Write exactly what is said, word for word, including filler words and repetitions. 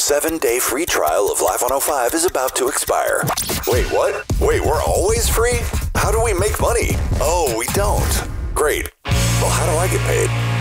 seven-day free trial of Live one oh five is about to expire. Wait, what? Wait, we're always free? How do we make money? Oh, we don't. Great. Well, how do I get paid?